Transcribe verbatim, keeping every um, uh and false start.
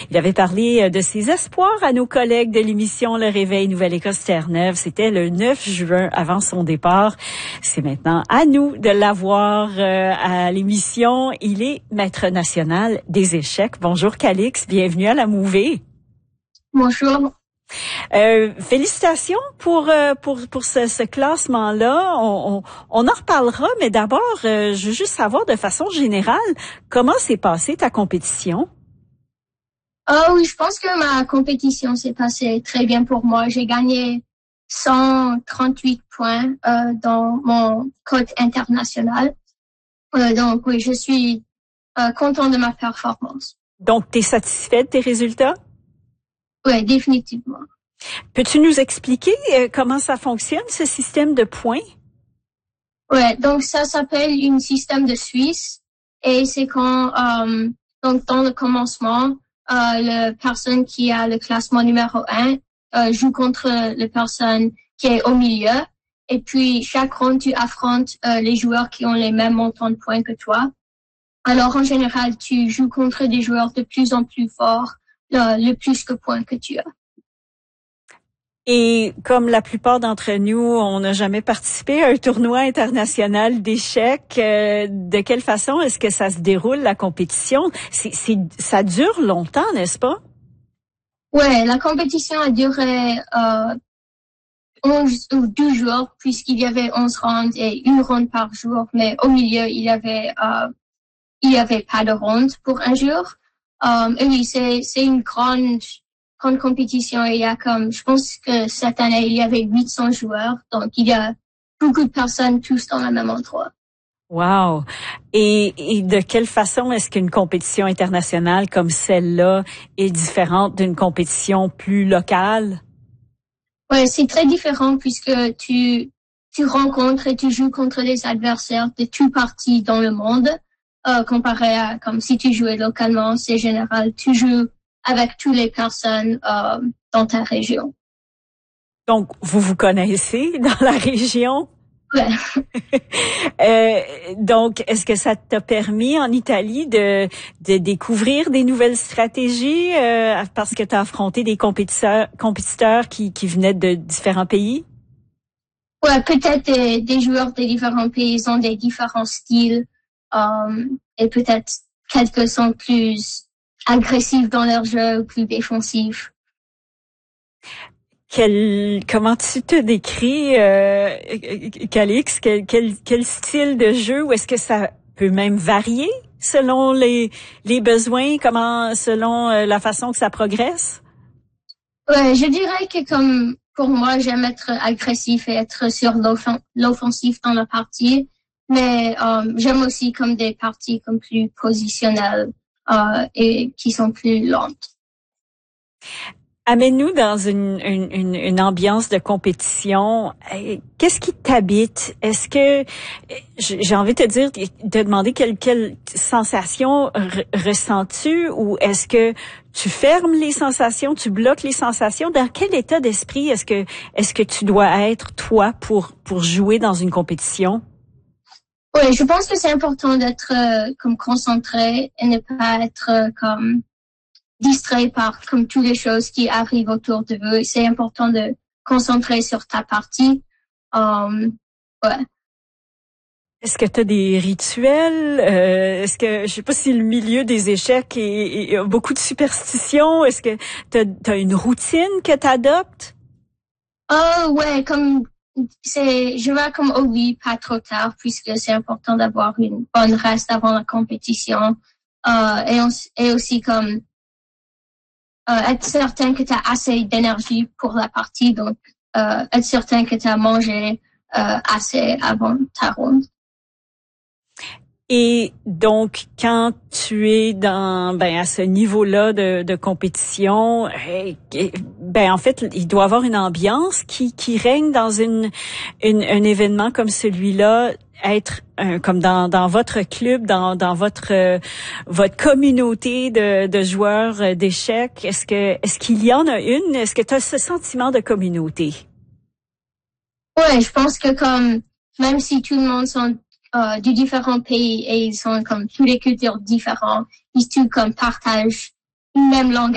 Il avait parlé de ses espoirs à nos collègues de l'émission Le Réveil Nouvelle-Écosse-Terre-Neuve. C'était le neuf juin avant son départ. C'est maintenant à nous de l'avoir euh, à l'émission. Il est maître national des échecs. Bonjour Calix, bienvenue à la Mouvée. Bonjour. Euh, félicitations pour euh, pour pour ce, ce classement-là. On, on, on en reparlera, mais d'abord, euh, je veux juste savoir de façon générale comment s'est passée ta compétition. Ah oui, je pense que ma compétition s'est passée très bien pour moi. J'ai gagné cent trente-huit points euh, dans mon code international. Euh, donc oui, je suis euh, content de ma performance. Donc, tu es satisfait de tes résultats? Oui, définitivement. Peux-tu nous expliquer euh, comment ça fonctionne, ce système de points? Ouais, donc ça s'appelle un système de Suisse et c'est quand euh, donc dans le commencement, euh, la personne qui a le classement numéro un euh, joue contre la personne qui est au milieu et puis chaque ronde tu affrontes euh, les joueurs qui ont les mêmes montants de points que toi. Alors en général, tu joues contre des joueurs de plus en plus forts, le, le plus que points que tu as. Et comme la plupart d'entre nous, on n'a jamais participé à un tournoi international d'échecs. Euh, de quelle façon est-ce que ça se déroule, la compétition? C'est, c'est, ça dure longtemps, n'est-ce pas? Ouais, la compétition a duré euh, onze ou douze jours puisqu'il y avait onze rounds et une ronde par jour. Mais au milieu, il y avait euh, il y avait pas de ronde pour un jour. Um, et oui, c'est, c'est une grande, grande compétition. Il y a comme, je pense que cette année, il y avait huit cents joueurs. Donc, il y a beaucoup de personnes tous dans le même endroit. Wow! Et, et de quelle façon est-ce qu'une compétition internationale comme celle-là est différente d'une compétition plus locale? Ouais, c'est très différent puisque tu, tu rencontres et tu joues contre des adversaires de tous partis dans le monde. Euh, comparé à comme si tu jouais localement, c'est général, tu joues avec toutes les personnes euh, dans ta région. Donc, vous vous connaissez dans la région? Ouais. euh, donc, est-ce que ça t'a permis en Italie de, de découvrir des nouvelles stratégies euh, parce que tu as affronté des compétiteurs, compétiteurs qui, qui venaient de différents pays? Ouais, peut-être des, des joueurs de différents pays ont des différents styles. Um, et peut-être quelques sont plus agressifs dans leur jeu, plus défensifs. Quel, comment tu te décris, euh, Calix? Quel, quel, quel style de jeu? Ou est-ce que ça peut même varier selon les, les besoins, comment, selon euh, la façon que ça progresse? Ouais, je dirais que comme pour moi, j'aime être agressif et être sur l'offen- l'offensif dans la partie. Mais euh, j'aime aussi comme des parties comme plus positionnelles euh, et qui sont plus lentes. Amène-nous dans une, une, une, une ambiance de compétition. Qu'est-ce qui t'habite? Est-ce que, j'ai envie de te dire, de demander quelle, quelle sensation re- ressens-tu ou est-ce que tu fermes les sensations, tu bloques les sensations? Dans quel état d'esprit est-ce que, est-ce que tu dois être, toi, pour, pour jouer dans une compétition? Oui, je pense que c'est important d'être euh, comme concentré et ne pas être euh, comme distrait par comme toutes les choses qui arrivent autour de vous. C'est important de concentrer sur ta partie. Um, ouais. Est-ce que tu as des rituels? Euh, est-ce que, je sais pas si le milieu des échecs est, est, a beaucoup de superstitions. Est-ce que tu as une routine que tu adoptes? Oh, ouais, comme c'est, je vais comme au lit pas trop tard puisque c'est important d'avoir une bonne reste avant la compétition. Euh, et, on, et aussi comme euh, être certain que tu as assez d'énergie pour la partie. Donc, euh, être certain que tu as mangé euh, assez avant ta ronde. Et donc, quand tu es dans, ben, à ce niveau-là de, de compétition, ben, en fait, il doit y avoir une ambiance qui, qui règne dans une, une, un événement comme celui-là, être euh, comme dans, dans votre club, dans, dans votre, euh, votre communauté de, de joueurs d'échecs. Est-ce que, est-ce qu'il y en a une? Est-ce que tu as ce sentiment de communauté? Ouais, je pense que comme, même si tout le monde sont Euh, de différents pays et ils sont comme tous les cultures différents. Ils tous comme partagent une même langue